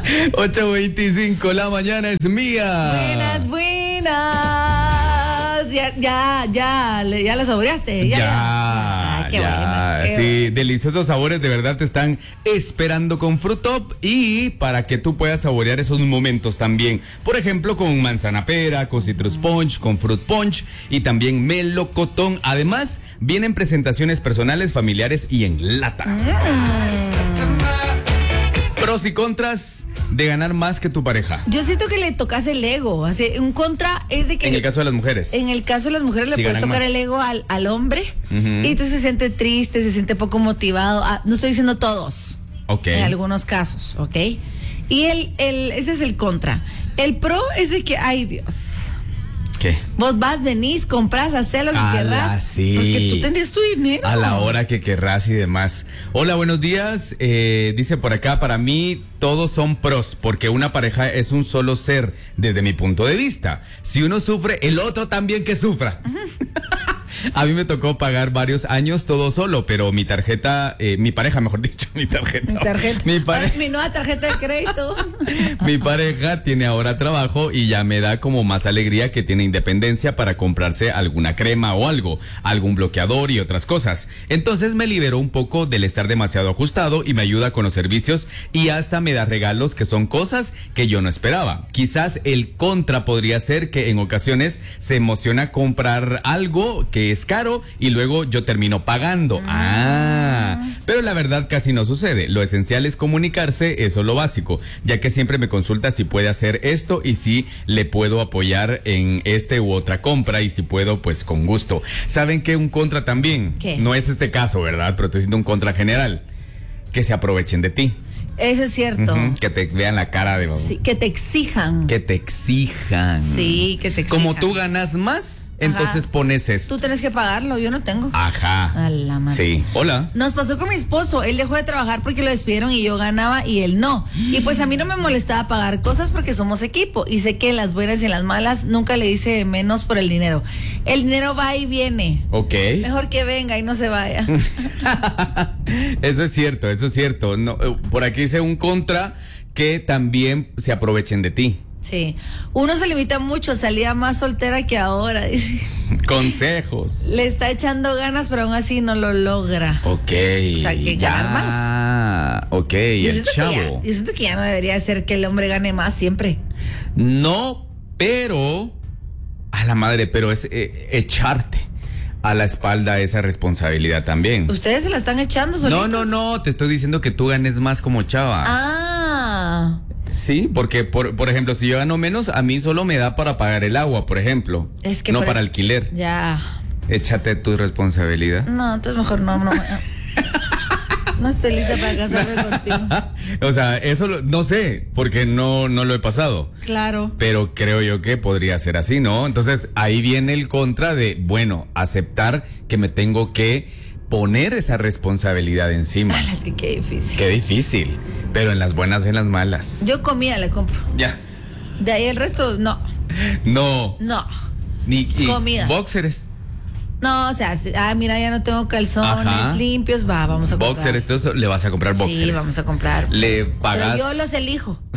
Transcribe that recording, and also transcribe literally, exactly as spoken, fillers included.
ocho veinticinco, la mañana es mía. Buenas, buenas. Ya, ya, ya, ya la saboreaste. Ya, ya. ya, Ay, qué ya. bueno, qué Sí, bueno. deliciosos sabores de verdad te están esperando con Fruit Top y para que tú puedas saborear esos momentos también. Por ejemplo, con manzana pera, con citrus punch, con fruit punch y también melocotón. Además, vienen presentaciones personales, familiares y en lata. Mm. Pros y contras de ganar más que tu pareja. Yo siento que le tocas el ego. Así, un contra es de que. En el caso de las mujeres. En el caso de las mujeres Si le puedes ganan tocar más. el ego al, al hombre. Ujú. Y entonces se siente triste, se siente poco motivado. Ah, no estoy diciendo todos. Ok. En algunos casos, ¿ok? Y el, el, ese es el contra. El pro es de que, ay Dios. ¿Qué? Vos vas, venís, compras, haces lo que Ala, querrás. sí. Porque tú tendrías tu dinero. A la hora que querrás y demás. Hola, buenos días. Eh, dice por acá, para mí todos son pros, porque una pareja es un solo ser, desde mi punto de vista. Si uno sufre, el otro también que sufra. A mí me tocó pagar varios años todo solo, pero mi tarjeta, eh, mi pareja, mejor dicho, mi tarjeta. Mi tarjeta. Mi pareja. Ay, mi nueva tarjeta de crédito. Mi pareja tiene ahora trabajo y ya me da como más alegría que tiene independencia para comprarse alguna crema o algo, algún bloqueador y otras cosas. Entonces me liberó un poco del estar demasiado ajustado y me ayuda con los servicios y hasta me da regalos que son cosas que yo no esperaba. Quizás el contra podría ser que en ocasiones se emociona comprar algo que es caro y luego yo termino pagando. Ah, pero la verdad casi no sucede. Lo esencial es comunicarse, eso es lo básico, ya que siempre me consulta si puede hacer esto y si le puedo apoyar en este u otra compra y si puedo, pues con gusto. ¿Saben qué? Un contra también. ¿Qué? No es este caso, ¿verdad? Pero estoy diciendo un contra general. Que se aprovechen de ti. Eso es cierto. Ujú, que te vean la cara de... Sí, que te exijan. Que te exijan. Sí, que te exijan. Como tú ganas más, entonces Ajá. pones esto. Tú tienes que pagarlo, yo no tengo. Ajá. A la madre. Sí. Hola. Nos pasó con mi esposo, él dejó de trabajar porque lo despidieron y yo ganaba y él no. Y pues a mí no me molestaba pagar cosas porque somos equipo y sé que en las buenas y en las malas nunca le dice menos por el dinero. El dinero va y viene. Ok. Mejor que venga y no se vaya. Eso es cierto, eso es cierto. No, eh, por aquí dice un contra que también se aprovechen de ti. Sí. Uno se limita mucho, salía más soltera que ahora, dice. Consejos. Le está echando ganas, pero aún así no lo logra. Ok. O sea, que ya. ganar más. Ok, Yo el siento, que ya, chavo. yo siento que ya no debería ser que el hombre gane más siempre. No, pero a la madre, pero es eh, echarte a la espalda esa responsabilidad también. Ustedes se la están echando solitos. No, no, no, te estoy diciendo que tú ganes más como chava. Ah. Sí, porque por, por ejemplo, si yo gano menos, a mí solo me da para pagar el agua, por ejemplo. Es que no por para eso- alquiler. Ya. Échate tu responsabilidad. No, entonces mejor no, no. No estoy lista para casarme contigo. O sea, eso lo- no sé, porque no, no lo he pasado. Claro. Pero creo yo que podría ser así, ¿no? Entonces ahí viene el contra de, bueno, aceptar que me tengo que poner esa responsabilidad encima. Ay, es que qué difícil. Qué difícil, pero en las buenas y en las malas. Yo comida le compro. Ya. De ahí el resto, no. No. No. Ni y Comida. boxers. No, o sea, si- ah, mira, ya no tengo calzones Ajá. limpios, va, vamos a comprar. Boxers, esto le vas a comprar boxers. Sí, vamos a comprar. Le Pero pagas. yo los elijo.